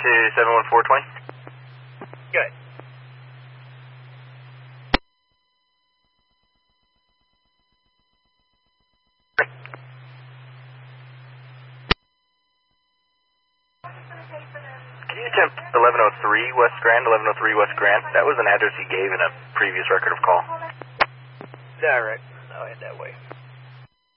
to 71420. Good. Can you attempt 1103 West Grand, 1103 West Grand? That was an address you gave in a previous record of call. Alright, I'll head that way.